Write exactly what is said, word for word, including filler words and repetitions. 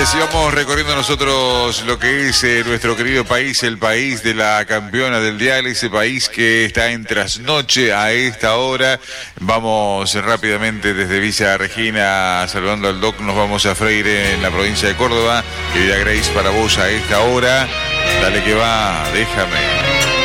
así vamos recorriendo nosotros lo que es eh, nuestro querido país, el país de la campeona del dial, ese país que está en trasnoche a esta hora. Vamos rápidamente desde Villa Regina, saludando al Doc, nos vamos a Freire en la provincia de Córdoba. Querida Grace, para vos a esta hora, dale que va, déjame.